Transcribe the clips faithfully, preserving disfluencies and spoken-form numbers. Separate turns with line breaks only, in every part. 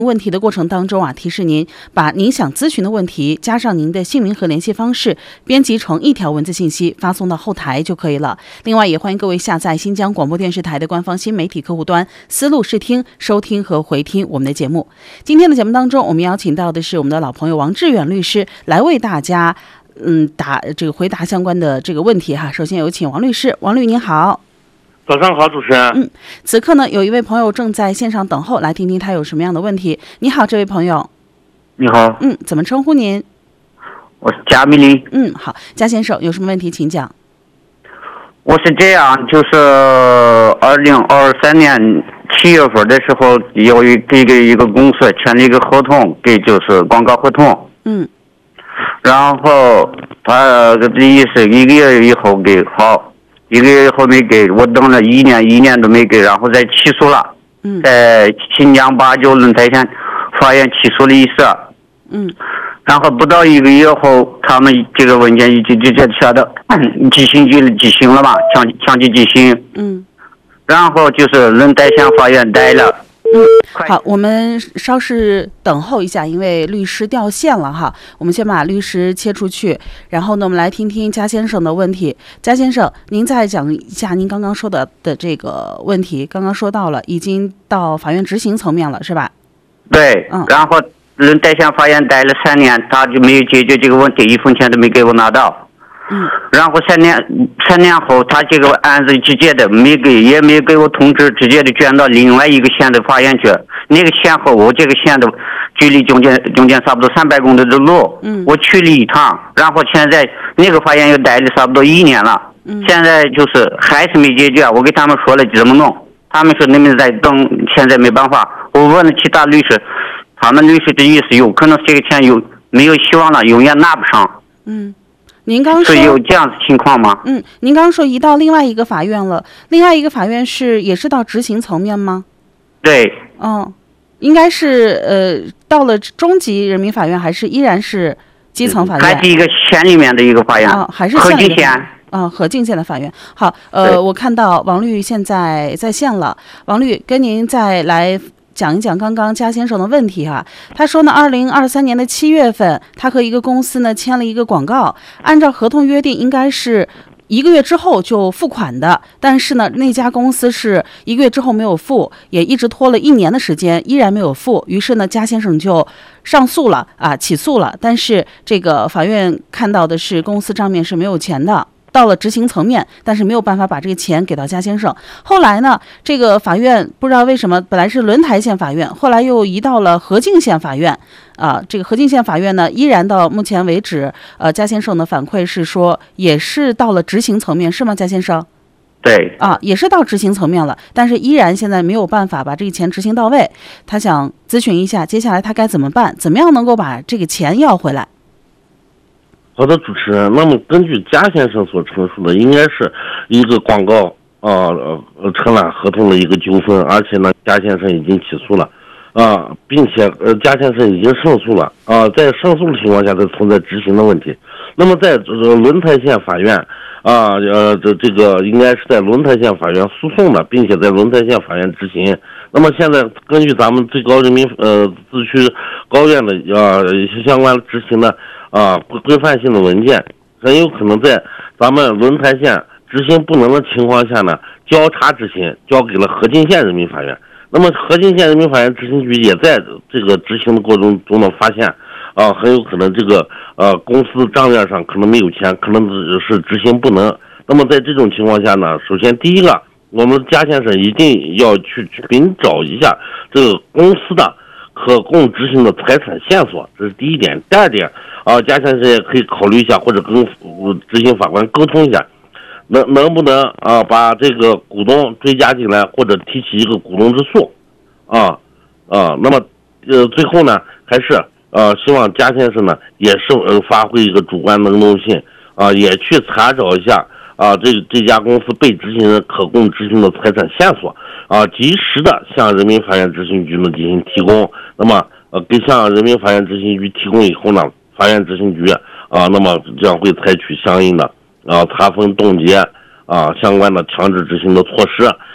问题的过程当中啊，提示您把您想咨询的问题加上您的姓名和联系方式，编辑成一条文字信息发送到后台就可以了。另外，也欢迎各位下载新疆广播电视台的官方新媒体客户端思路视听，收听和回听我们的节目。今天的节目当中，我们邀请到的是我们的老朋友王志远律师来为大家嗯答这个回答相关的这个问题哈。首先有请王律师，王律您好。
早上好，主持人。
嗯，此刻呢，有一位朋友正在线上等候，来听听他有什么样的问题。你好，这位朋友。
你好。
嗯，怎么称呼您？
我是贾米丽。
嗯，好，贾先生有什么问题请讲。
我是这样，就是二零二三年七月份的时候，有一给给一个公司签了一个合同，给就是广告合同。
嗯。
然后他的意思一个月以后给好。一个月以后没给，我等了一年，一年都没给，然后再起诉了。
嗯，
在新疆八九轮台县法院起诉了一次。
嗯，
然后不到一个月后，他们这个文件已经直接下的执行局执行了吧，强强制执行。
嗯，
然后就是轮台县法院逮了。
嗯，好，我们稍事等候一下，因为律师掉线了哈。我们先把律师切出去，然后呢，我们来听听加先生的问题。加先生，您再讲一下您刚刚说的的这个问题。刚刚说到了，已经到法院执行层面了，是吧？
对，
嗯。
然后轮台县法院待了三年，他就没有解决这个问题，一分钱都没给我拿到。
嗯，
然后三年三年后，他这个案子直接的没给，也没给我通知，直接的卷到另外一个县的法院去。那个县和我这个县的距离中间中间差不多三百公里的路。
嗯，
我去了一趟，然后现在那个法院又待了差不多一年了。
嗯，
现在就是还是没解决。我给他们说了怎么弄，他们说你们在等，现在没办法。我问了其他律师，他们律师的意思有可能这个钱有没有希望了，永远拿不上。
嗯。您刚说
是有这样的情况吗？
嗯，您刚说移到另外一个法院了，另外一个法院是也是到执行层面吗？
对。
嗯，应该是呃到了中级人民法院，还是依然是基层法院？
还是一个县里面的一个法院？
啊、哦，还是
河静县。
啊，河静县的法院。好，呃，我看到王律现在在线了，王律跟您再来讲一讲刚刚加先生的问题哈。他说呢，二零二三年的七月份，他和一个公司呢签了一个广告，按照合同约定，应该是一个月之后就付款的，但是呢，那家公司是一个月之后没有付，也一直拖了一年的时间，依然没有付。于是呢，加先生就上诉了啊，起诉了。但是这个法院看到的是公司账面是没有钱的。到了执行层面，但是没有办法把这个钱给到加先生。后来呢，这个法院不知道为什么，本来是轮台县法院，后来又移到了河静县法院。啊、呃，这个河静县法院呢，依然到目前为止，呃，加先生的反馈是说，也是到了执行层面，是吗？加先生？
对。
啊，也是到执行层面了，但是依然现在没有办法把这个钱执行到位。他想咨询一下，接下来他该怎么办？怎么样能够把这个钱要回来？
好的，主持人。那么根据加先生所陈述的，应该是一个广告啊呃承揽合同的一个纠纷，而且呢，加先生已经起诉了啊，并且呃加先生已经胜诉了啊，在胜诉的情况下，才存在执行的问题。那么在呃轮台县法院啊呃这这个应该是在轮台县法院诉讼的，并且在轮台县法院执行。那么现在根据咱们最高人民呃自区高院的呃相关执行的啊规范性的文件，很有可能在咱们轮台县执行不能的情况下呢，交叉执行交给了河静县人民法院。那么河静县人民法院执行局也在这个执行的过程中呢，发现啊很有可能这个呃公司账面上可能没有钱，可能是执行不能。那么在这种情况下呢，首先第一个，我们加先生一定要去寻找一下这个公司的可供执行的财产线索，这是第一点。第二点啊，加先生也可以考虑一下，或者跟执行法官沟通一下，能能不能啊把这个股东追加进来，或者提起一个股东之诉啊啊。那么呃最后呢，还是呃希望加先生呢也是呃发挥一个主观能动性啊，也去查找一下啊，这这家公司被执行人可供执行的财产线索啊，及时的向人民法院执行局呢进行提供。那么呃，给向人民法院执行局提供以后呢，法院执行局啊，那么将会采取相应的啊查封冻结啊相关的强制执行的措施。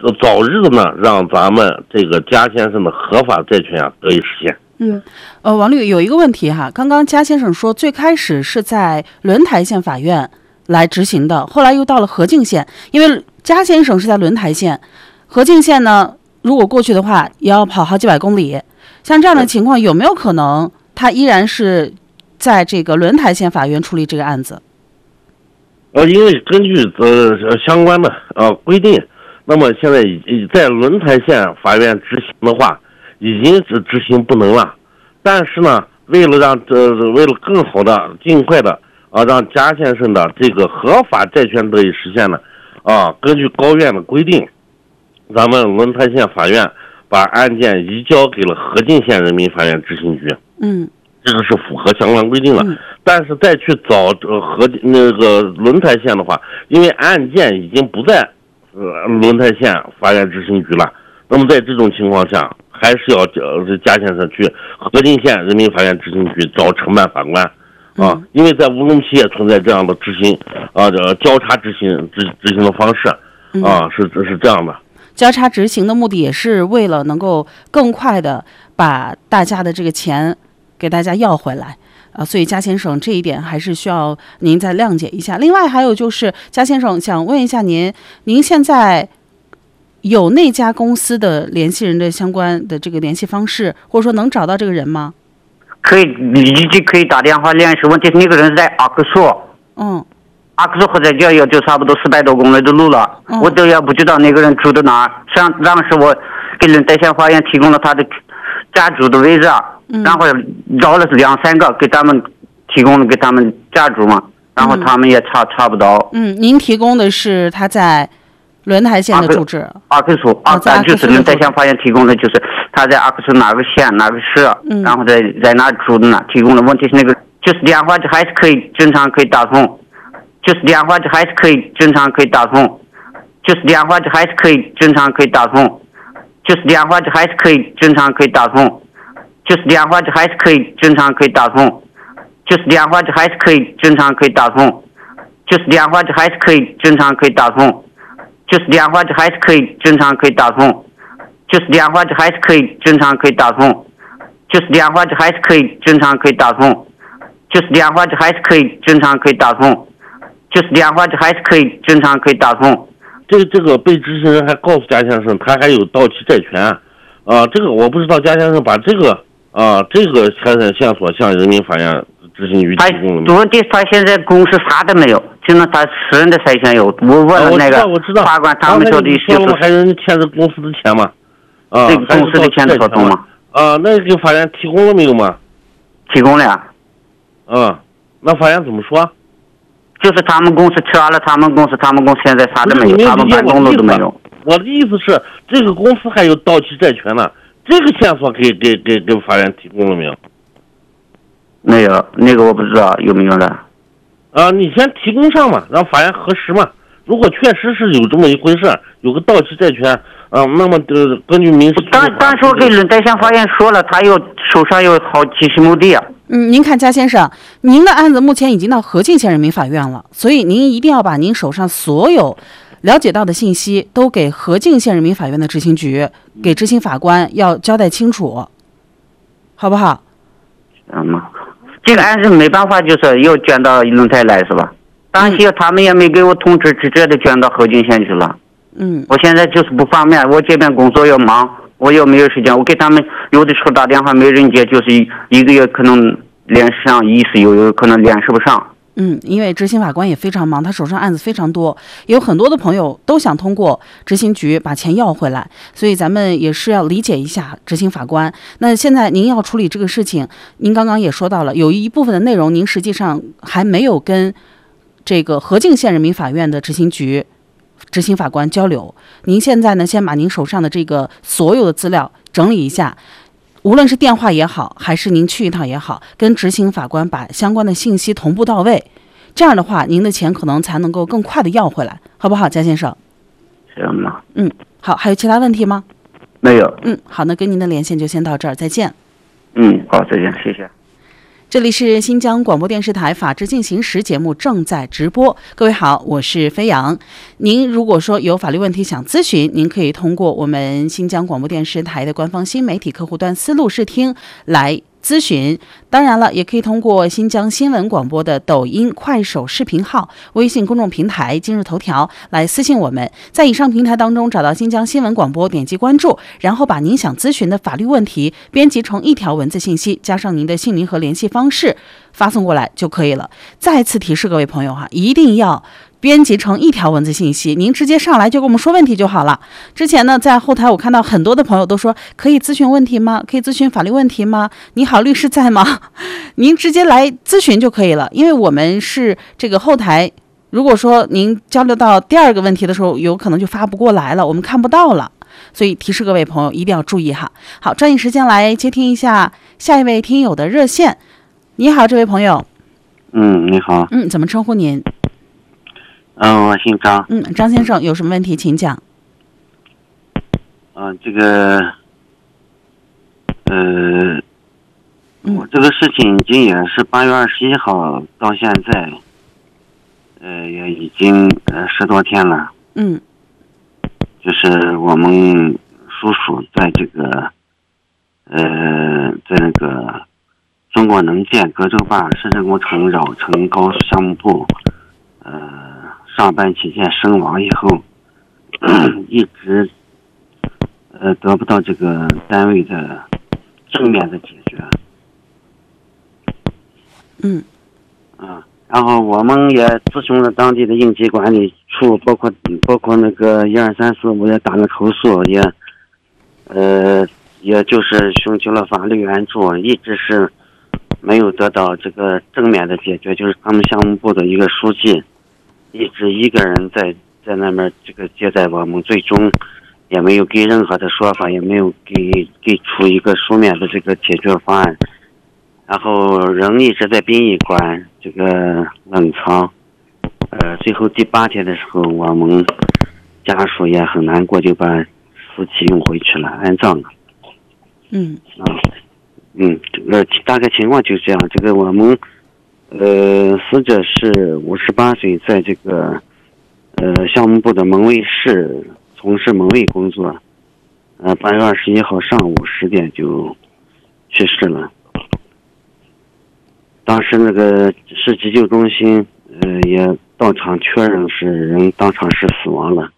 早日的呢，让咱们这个贾先生的合法债权啊得以实现。
嗯，呃，王律有一个问题哈，刚刚贾先生说最开始是在轮台县法院来执行的，后来又到了河静县，因为贾先生是在轮台县，河静县呢，如果过去的话也要跑好几百公里，像这样的情况有没有可能他依然是在这个轮台县法院处理这个案子？
呃，因为根据呃相关的呃规定，那么现在已在轮台县法院执行的话，已经是执行不能了。但是呢，为了让呃为了更好的、尽快的啊，让贾先生的这个合法债权得以实现呢，啊，根据高院的规定，咱们轮台县法院把案件移交给了河静县人民法院执行局。
嗯，
这个是符合相关规定的。
嗯、
但是再去找呃河那个轮台县的话，因为案件已经不在呃轮台县法院执行局了，那么在这种情况下，还是要呃贾先生去河静县人民法院执行局找承办法官啊，
嗯、
因为在乌鲁木齐也存在这样的执行啊呃交叉执行执执行的方式啊，是是这样的。
交叉执行的目的也是为了能够更快的把大家的这个钱给大家要回来啊，所以贾先生这一点还是需要您再谅解一下。另外还有就是贾先生想问一下您，您现在有那家公司的联系人的相关的这个联系方式，或者说能找到这个人吗？
可以立即可以打电话联系，问题是那个人在阿克苏。
嗯。
阿克苏和在这也就差不多四百多公里的路了，
嗯、
我都也不知道那个人住在哪儿。上当时我给轮台县法院提供了他的家住的位置，嗯、然后找了两三个给他们提供了给他们家住嘛，然后他们也查、嗯、查不到。
嗯，您提供的是他在轮台县的住址。
阿克苏，阿克苏就是轮台县法院提供的，就是他在阿克苏哪个县哪个市，嗯、然后在在哪住的呢？提供的问题是那个就是电话就还是可以正常可以打通。就是电话就还是可以正常可以打通，就是电话就还是可以正常可以打通，就是电话就还是可以正常可以打通，就是电话就还是可以正常可以打通，就是电话就还是可以正常可以打通，就是电话就还是可以正常可以打通，就是电话就还是可以正常可以打通，就是电话就还是可以正常可以打通，就是电话就还是可以正常可以打通，就是电话就还是可以正常可以打通。就是电话就还是可以正常可以打通。
这个这个被执行人还告诉贾先生，他还有到期债权，啊、呃，这个我不知道贾先生把这个啊、呃、这个财产线索向人民法院执行局提供了没有？
问题他现在公司啥都没有，就那他私人的财产有。我问了那个法官，他们说的就是
还有人欠着公司的钱吗？啊，
这个公司的钱的合同吗？
啊，那给法院提供了没有吗？
提供了呀。
嗯，那法院怎么说？
就是他们公司撤了，他们公司，他们公司现在啥都没有，他们办公楼都没有。
我的意思是，这个公司还有到期债权呢，这个线索给给给给法院提供了没有？
没有，那个我不知道有没有了。
啊，你先提供上嘛，让法院核实嘛。如果确实是有这么一回事，有个到期债权，啊，那么呃，根据民事。
当当时我给轮台县法院说了，他有手上有好几十亩地啊。
嗯，您看贾先生，您的案子目前已经到河静县人民法院了，所以您一定要把您手上所有了解到的信息都给河静县人民法院的执行局，给执行法官要交代清楚，好不好？
嗯，这个案子没办法，就是要卷到轮台来是吧？当时他们也没给我通知，直接的卷到河静县去了。
嗯，
我现在就是不方便，我这边工作要忙。我又没有时间，我给他们有的时候打电话没人接，就是一个月可能联系上一次，有有可能联系不上。
嗯，因为执行法官也非常忙，他手上案子非常多，有很多的朋友都想通过执行局把钱要回来，所以咱们也是要理解一下执行法官。那现在您要处理这个事情，您刚刚也说到了，有一部分的内容您实际上还没有跟这个河静县人民法院的执行局执行法官交流，您现在呢，先把您手上的这个所有的资料整理一下，无论是电话也好，还是您去一趟也好，跟执行法官把相关的信息同步到位，这样的话，您的钱可能才能够更快的要回来，好不好，贾先生？
行吗？
嗯，好，还有其他问题吗？
没有。
嗯，好，那跟您的连线就先到这儿，再见。
嗯，好，再见，谢谢。
这里是新疆广播电视台法治进行时节目正在直播。各位好，我是飞扬。您如果说有法律问题想咨询，您可以通过我们新疆广播电视台的官方新媒体客户端思路视听来咨询，当然了，也可以通过新疆新闻广播的抖音、快手视频号、微信公众平台、今日头条来私信我们。在以上平台当中找到新疆新闻广播，点击关注，然后把您想咨询的法律问题编辑成一条文字信息，加上您的姓名和联系方式发送过来就可以了。再次提示各位朋友哈，一定要编辑成一条文字信息，您直接上来就跟我们说问题就好了。之前呢，在后台我看到很多的朋友都说，可以咨询问题吗？可以咨询法律问题吗？你好，律师在吗？您直接来咨询就可以了，因为我们是这个后台，如果说您交流到第二个问题的时候，有可能就发不过来了，我们看不到了，所以提示各位朋友一定要注意哈。好，抓紧时间来接听一下下一位听友的热线。你好，这位朋友。
嗯，你好。
嗯，怎么称呼您？
嗯，我姓张。
嗯，张先生有什么问题请讲。
嗯、呃，这个，呃，我这个事情已经也是八月二十一号到现在，呃，也已经呃十多天了。
嗯。
就是我们叔叔在这个，呃，在那个中国能建葛洲坝市政工程绕城高速项目部，呃。上班期间身亡以后，一直呃得不到这个单位的正面的解决。
嗯。
啊，然后我们也咨询了当地的应急管理处，包括包括那个一二三四五也打了投诉，也呃也就是寻求了法律援助，一直是没有得到这个正面的解决，就是他们项目部的一个书记。一直一个人在在那边这个接待我们，最终也没有给任何的说法，也没有给给出一个书面的这个解决方案，然后人一直在殡仪馆这个冷藏，呃，最后第八天的时候，我们家属也很难过，就把尸体运回去了，安葬了。
嗯
啊，嗯，这个大概情况就是这样。这个我们。呃，死者是五十八岁，在这个呃项目部的门卫室从事门卫工作。呃，八月二十一号上午十点就去世了。当时那个市急救中心呃也到场确认是人当场是死亡了。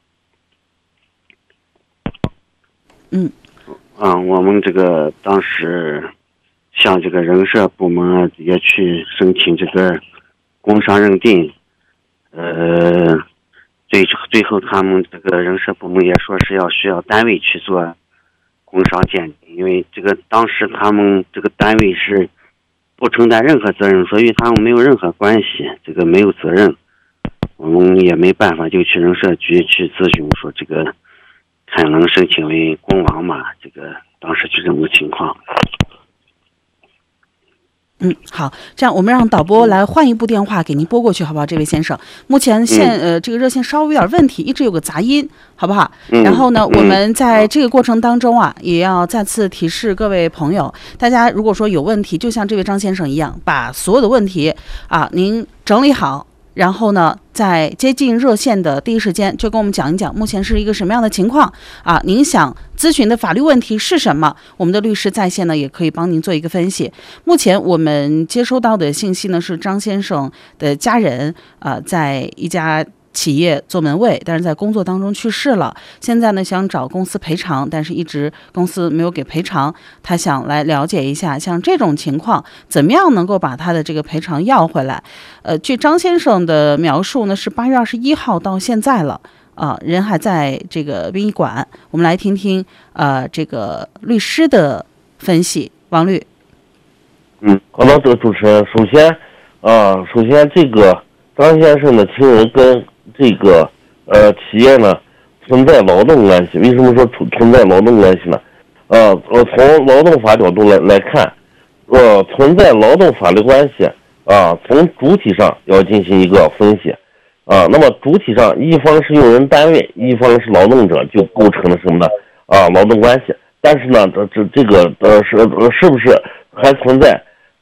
嗯。
啊，我们这个当时。像这个人社部门也去申请这个工伤认定，呃，最最后他们这个人社部门也说是要需要单位去做工伤鉴定，因为这个当时他们这个单位是不承担任何责任，所以他们没有任何关系，这个没有责任，我们也没办法，就去人社局去咨询说这个看能申请为公亡嘛，这个当时就这么个情况。
嗯，好，这样我们让导播来换一部电话给您拨过去，好不好？这位先生，目前线呃这个热线稍微有点问题，一直有个杂音，好不好？然后呢，我们在这个过程当中啊，也要再次提示各位朋友，大家如果说有问题，就像这位张先生一样，把所有的问题啊您整理好。然后呢，在接近热线的第一时间，就跟我们讲一讲目前是一个什么样的情况啊？您想咨询的法律问题是什么？我们的律师在线呢，也可以帮您做一个分析。目前我们接收到的信息呢，是张先生的家人啊、呃，在一家企业做门卫，但是在工作当中去世了。现在呢，想找公司赔偿，但是一直公司没有给赔偿。他想来了解一下，像这种情况，怎么样能够把他的这个赔偿要回来？呃，据张先生的描述呢，是八月二十一号到现在了，啊、呃，人还在这个殡仪馆。我们来听听呃这个律师的分析，王律。
嗯，好的，这个主持人，首先啊、呃，首先这个张先生的亲人跟这个呃企业呢存在劳动关系。为什么说存存在劳动关系呢？呃，呃从劳动法角度来来看，呃存在劳动法律关系啊、呃，从主体上要进行一个分析啊、呃。那么主体上一方是用人单位，一方是劳动者，就构成了什么呢？啊、呃，劳动关系。但是呢，这这这个呃是呃是不是还存在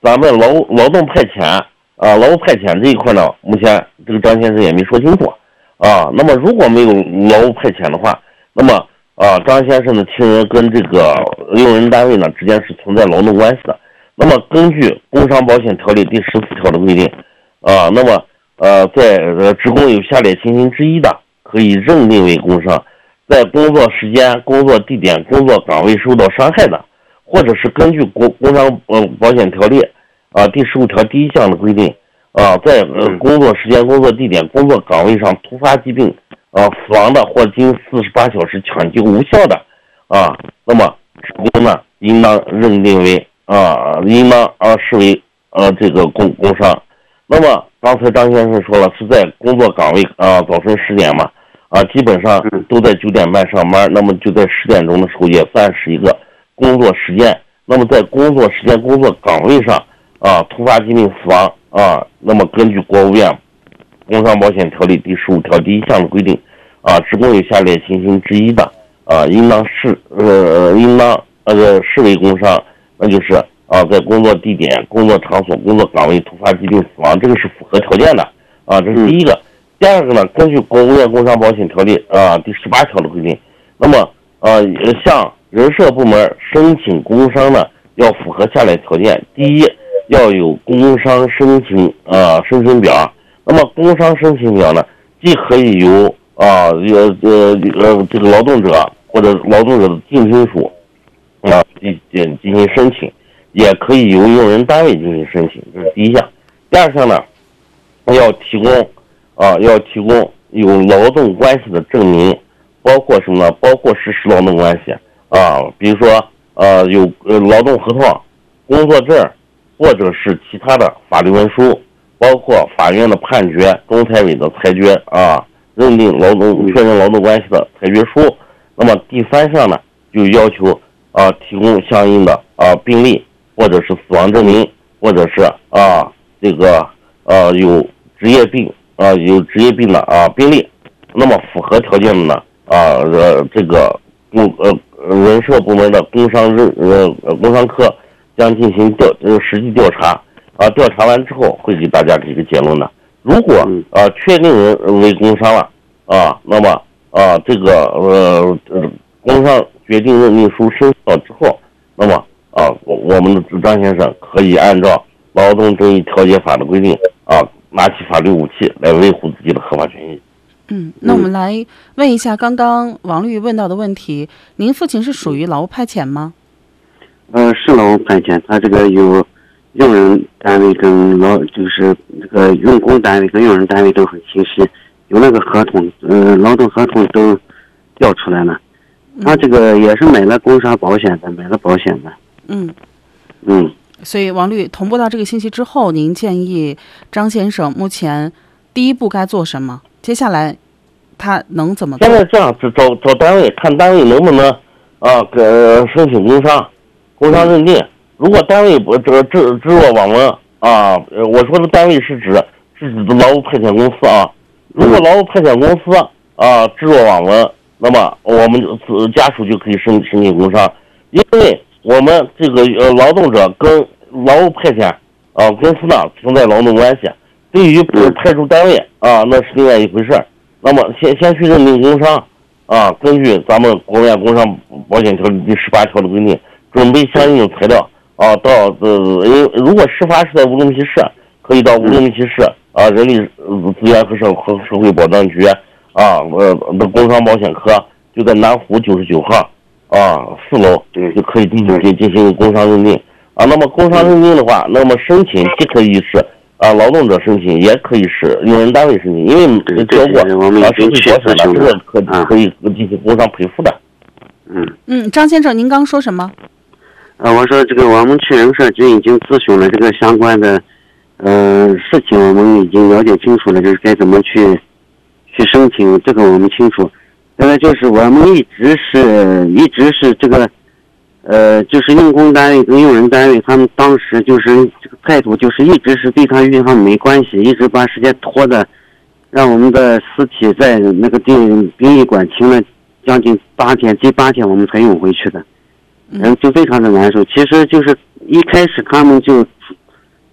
咱们劳劳动派遣啊，劳务派遣这一块呢，目前这个张先生也没说清楚啊。那么如果没有劳务派遣的话，那么啊，张先生的亲人跟这个用人单位呢之间是存在劳动关系的。那么根据《工伤保险条例》第十四条的规定，啊，那么呃，在呃职工有下列情形之一的，可以认定为工伤：在工作时间、工作地点、工作岗位受到伤害的，或者是根据工工伤呃保险条例啊第十五条第一项的规定啊，在呃工作时间、工作地点、工作岗位上突发疾病啊死亡的，或经四十八小时抢救无效的啊，那么职工呢应当认定为啊，应当啊视为呃这个工工伤。那么刚才张先生说了，是在工作岗位啊，早晨十点嘛，啊，基本上都在九点半上班，那么就在十点钟的时候也算是一个工作时间。那么在工作时间、工作岗位上啊，突发疾病死亡啊，那么根据国务院工伤保险条例第十五条第一项的规定啊，职工有下列情形之一的啊，应当视呃应当呃视为工伤，那就是啊，在工作地点、工作场所、工作岗位突发疾病死亡，这个是符合条件的啊，这是第一个。第二个呢，根据国务院工伤保险条例啊第十八条的规定，那么呃向人社部门申请工伤呢，要符合下列条件：第一，要有工伤申请啊申请表。那么工伤申请表呢，既可以由啊呃呃呃这个劳动者或者劳动者的近亲属啊进进进行申请，也可以由用人单位进行申请，这是第一项。第二项呢，要提供啊要提供有劳动关系的证明，包括什么呢？包括实施劳动关系啊，比如说呃有呃劳动合同、工作证，或者是其他的法律文书，包括法院的判决、仲裁委的裁决啊，认定劳动确认劳动关系的裁决书。那么第三项呢，就要求啊提供相应的啊病历，或者是死亡证明，或者是啊这个呃有职业病啊有职业病的啊病历。那么符合条件的呢啊呃这个工呃人社部门的工伤认呃工伤科将进行调呃实际调查啊，调查完之后会给大家给个结论的。如果啊确定人为工伤了啊，那么啊这个呃呃工伤决定认定书生效之后，那么啊我我们的张先生可以按照劳动争议调解法的规定啊，拿起法律武器来维护自己的合法权益。
嗯，那我们来问一下刚刚王律问到的问题，您父亲是属于劳务派遣吗？
呃，是劳务派遣，他这个有用人单位跟劳，就是这个用工单位跟用人单位都很清晰，有那个合同，呃，劳动合同都调出来了。他这个也是买了工伤保险的，买了保险的。
嗯
嗯。
所以王律同步到这个信息之后，您建议张先生目前第一步该做什么？接下来他能怎么做？
现在这样子找找单位，看单位能不能啊给申请工伤，工伤认定。如果单位不这置置若罔闻啊，我说的单位是指是指的劳务派遣公司啊。如果劳务派遣公司啊置若罔闻，那么我们家属就可以申申请工伤，因为我们这个呃劳动者跟劳务派遣啊公司呢存在劳动关系。对于派出单位啊，那是另外一回事。那么先先去认定工伤啊，根据咱们国务院工伤保险条例第十八条的规定，准备相应的材料啊，到呃，因如果事发是在乌鲁木齐市，可以到乌鲁木齐市啊人力资源和社和社会保障局啊呃的工伤保险科，就在南湖九十九号啊四楼就可以进行进行工伤认定啊。那么工伤认定的话，那么申请既可以是啊，劳动者申请也可以是用人单位申请，因为交过啊社会保险的，这个可可以进行工伤赔付的。
嗯
嗯，张先生，您刚说什么？
呃，我说这个我们去人社局已经咨询了这个相关的呃事情，我们已经了解清楚了，就是该怎么去去申请，这个我们清楚。现在就是我们一直是一直是这个。呃，就是用工单位跟用人单位，他们当时就是这个态度，就是一直是对他与他们没关系，一直把时间拖的，让我们的尸体在那个殡殡仪馆停了将近八天，第八天我们才运回去的，嗯，就非常的难受。其实就是一开始他们就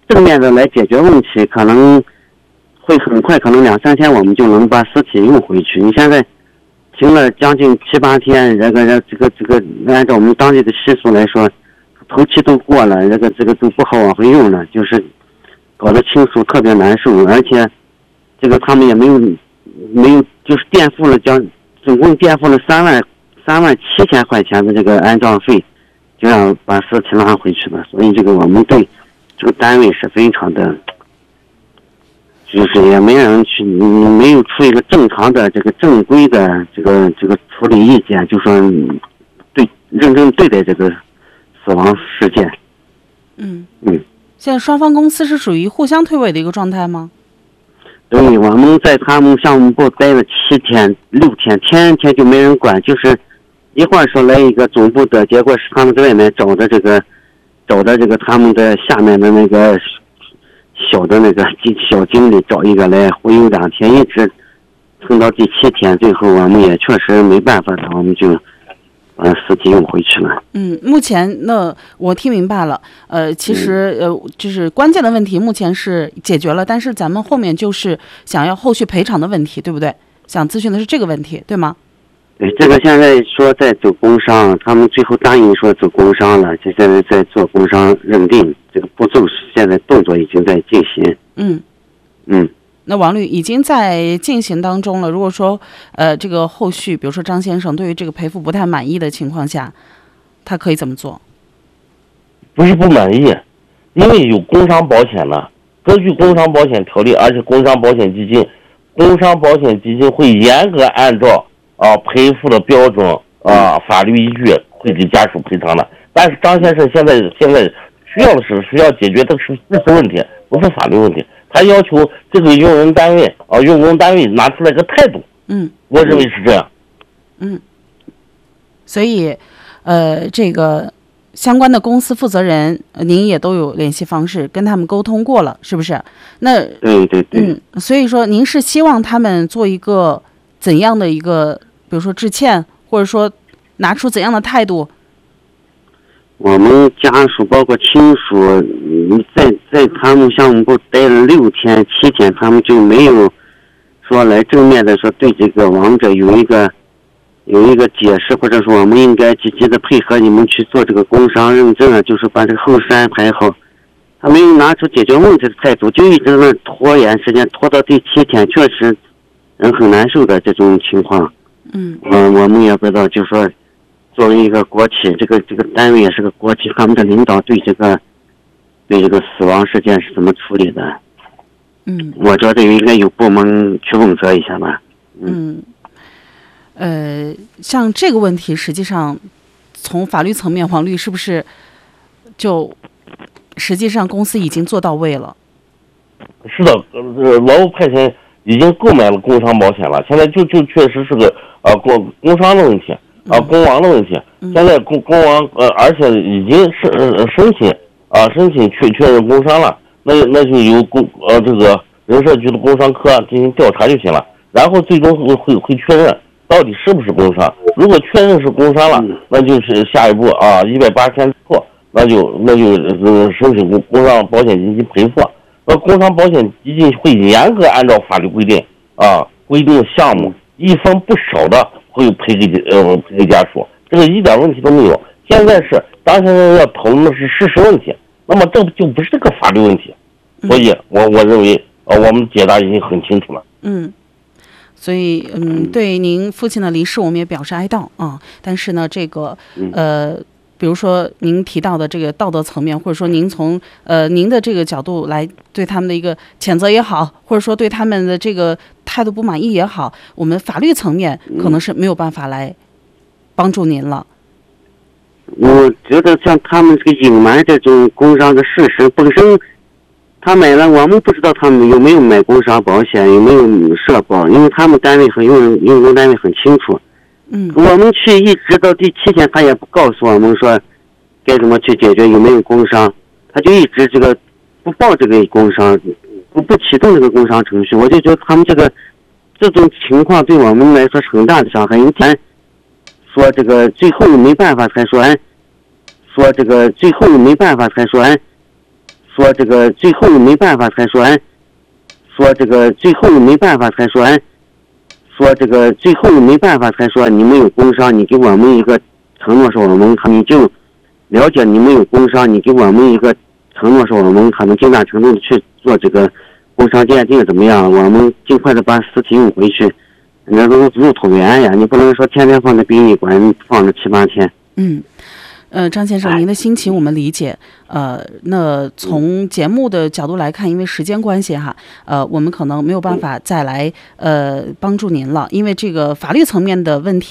正面的来解决问题，可能会很快，可能两三天我们就能把尸体运回去。你现在停了将近七八天，这个这个这个按照我们当地的习俗来说，头七都过了，这个这个都不好往回用了，就是搞得亲属特别难受，而且这个他们也没有没有就是垫付了将总共垫付了三万三万七千块钱的这个安葬费，就让把尸体拉回去了。所以这个我们对这个单位是非常的，就是也没人去没有出一个正常的这个正规的这个这个处理意见，就说对认真对待这个死亡事件。
嗯
嗯，
现在双方公司是属于互相推诿的一个状态吗？
对，我们在他们项目部待了七天六天，天天就没人管，就是一会儿说来一个总部的，结果是他们在外面找的这个找的这个他们的下面的那个小的那个小经理找一个来忽悠两天，一直撑到第七天，最后我们也确实没办法了，我们就把尸体运回去了。
嗯，目前那我听明白了，呃，其实呃就是关键的问题目前是解决了，但是咱们后面就是想要后续赔偿的问题，对不对？想咨询的是这个问题，对吗？
对，这个现在说在走工伤，他们最后答应说走工伤了，就现在在做工伤认定，这个步骤现在动作已经在进行。
嗯
嗯。
那王律已经在进行当中了。如果说呃这个后续，比如说张先生对于这个赔付不太满意的情况下，他可以怎么做？
不是不满意，因为有工伤保险呢。根据工伤保险条例，而且工伤保险基金，工伤保险基金会严格按照啊赔付的标准啊法律依据会给家属赔偿的。但是张先生现在现在需要的是需要解决的是事实问题，不是法律问题。他要求这个用人单位啊，用工单位拿出来个态度。
嗯，
我认为是这样。
嗯，所以，呃，这个相关的公司负责人，呃、您也都有联系方式，跟他们沟通过了，是不是？那
对对对。
嗯，所以说您是希望他们做一个怎样的一个，比如说致歉，或者说拿出怎样的态度？
我们家属包括亲属，在在他们项目部待了六天七天，他们就没有说来正面的说对这个亡者有一个有一个解释，或者说我们应该积极的配合你们去做这个工伤认证啊，就是把这个后事安排好。他没有拿出解决问题的态度，就一直在拖延时间，拖到第七天，确实人很难受的这种情况。
嗯，
我我们也不知道，就说。作为一个国企，这个这个单位也是个国企，他们的领导对这个对这个死亡事件是怎么处理的？
嗯，
我觉得应该有部门去问责一下吧。
嗯，呃，像这个问题，实际上从法律层面，王律是不是就实际上公司已经做到位了？
是的，呃，劳务派遣已经购买了工伤保险了，现在就就确实是个呃工工伤的问题。啊，工亡的问题，现在工工亡呃，而且已经是呃申请啊申请确确认工伤了，那那就由工呃这个人社局的工伤科进行调查就行了，然后最终会会会确认到底是不是工伤。如果确认是工伤了，那就是下一步啊一百八十天之后，那就那就呃申请工工伤保险基金赔付。那工伤保险基金会严格按照法律规定啊规定项目一分不少的。会赔给呃赔给家属，这个一点问题都没有。现在是张先生要讨论的是事实问题，那么这就不是这个法律问题，所以我我认为呃我们解答已经很清楚了。
嗯，所以嗯对您父亲的离世我们也表示哀悼啊，但是呢这个呃比如说您提到的这个道德层面，或者说您从呃您的这个角度来对他们的一个谴责也好，或者说对他们的这个态度不满意也好，我们法律层面可能是没有办法来帮助您了。
我觉得像他们这个隐瞒这种工伤的事实本身，他买了，我们不知道他们有没有买工伤保险，有没有社保，因为他们单位和用人用工单位很清楚。
嗯，
我们去一直到第七天，他也不告诉我们说该怎么去解决有没有工伤，他就一直这个不报这个工伤，不不启动这个工伤程序。我就觉得他们这个这种情况对我们来说是很大的伤害。有天说这个最后没办法才说哎，说这个最后没办法才说哎， 说这个最后没办法才说，哎，说这个最后没办法才说，哎，说这个最后没办法才说你没有工伤，你给我们一个承诺，说我们你就了解你没有工伤，你给我们一个承诺，说我们可能尽大程度的去做这个工伤鉴定怎么样？我们尽快的把尸体运回去。那都入土为安呀，你不能说天天放在殡仪馆放了七八天。
嗯。呃，张先生，您的心情我们理解。呃，那从节目的角度来看，因为时间关系哈，呃，我们可能没有办法再来呃帮助您了，因为这个法律层面的问题。